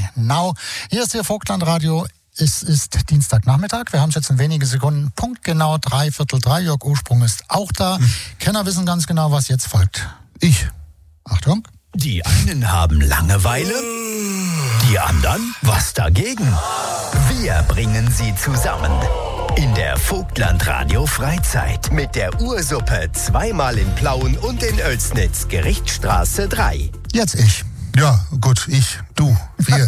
Now. Hier ist Ihr Vogtlandradio. Es ist Dienstagnachmittag. Wir haben es jetzt in wenigen Sekunden. Punktgenau 2:45. Jörg Ursprung ist auch da. Kenner wissen ganz genau, was jetzt folgt. Ich. Achtung. Die einen haben Langeweile, die anderen was dagegen. Wir bringen sie zusammen. In der Vogtlandradio Freizeit mit der Ursuppe zweimal in Plauen und in Oelsnitz, Gerichtsstraße 3. Jetzt ich. Ja, gut, ich, du, wir.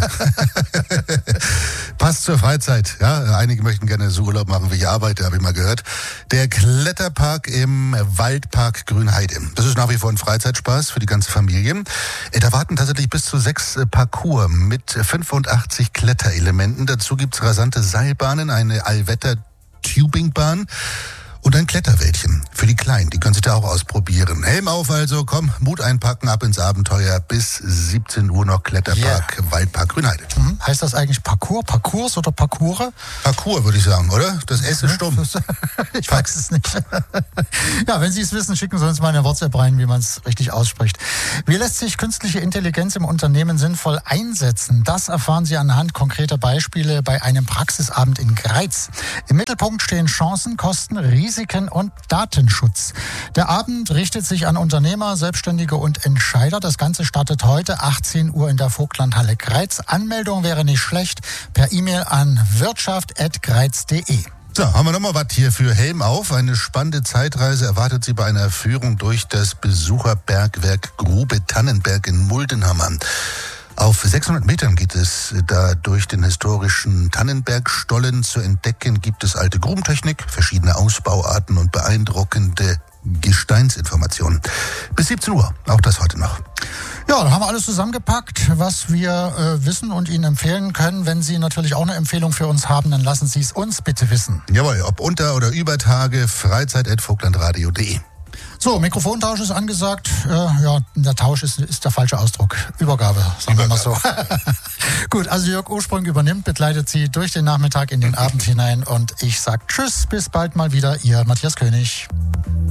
Passt zur Freizeit. Ja, einige möchten gerne so Urlaub machen, wie ich arbeite, habe ich mal gehört. Der Kletterpark im Waldpark Grünheide. Das ist nach wie vor ein Freizeitspaß für die ganze Familie. Da warten tatsächlich bis zu 6 Parcours mit 85 Kletterelementen. Dazu gibt's rasante Seilbahnen, eine Allwetter-Tubingbahn und ein Kletterwäldchen für die Kleinen. Die können sich da auch ausprobieren. Helm auf also, komm, Mut einpacken, ab ins Abenteuer. Bis 17 Uhr noch Kletterpark, Waldpark Grünheide. Heißt das eigentlich Parcours oder Parcours? Parcours, würde ich sagen, oder? Das S ist stumm. Ich weiß es nicht. Ja, wenn Sie es wissen, schicken Sie uns mal eine WhatsApp rein, wie man es richtig ausspricht. Wie lässt sich künstliche Intelligenz im Unternehmen sinnvoll einsetzen? Das erfahren Sie anhand konkreter Beispiele bei einem Praxisabend in Greiz. Im Mittelpunkt stehen Chancen, Kosten, Risiken und Datenschutz. Der Abend richtet sich an Unternehmer, Selbstständige und Entscheider. Das Ganze startet heute 18 Uhr in der Vogtlandhalle Greiz. Anmeldung wäre nicht schlecht per E-Mail an wirtschaft@greiz.de. So, haben wir nochmal was hier für Helm auf. Eine spannende Zeitreise erwartet Sie bei einer Führung durch das Besucherbergwerk Grube Tannenberg in Muldenhammer. Auf 600 Metern geht es da durch den historischen Tannenbergstollen. Zu entdecken gibt es alte Grubentechnik, verschiedene Ausbauarten und beeindruckende Gesteinsinformationen. Bis 17 Uhr, auch das heute noch. Ja, da haben wir alles zusammengepackt, was wir wissen und Ihnen empfehlen können. Wenn Sie natürlich auch eine Empfehlung für uns haben, dann lassen Sie es uns bitte wissen. Jawohl, ob unter- oder über Tage, freizeit@vogtlandradio.de. So, Mikrofontausch ist angesagt. Ja, der Tausch ist der falsche Ausdruck. Übergabe, sagen wir mal so. Gut, also Jörg Ursprung übernimmt, begleitet Sie durch den Nachmittag in den Abend hinein und ich sage Tschüss, bis bald mal wieder, Ihr Matthias König.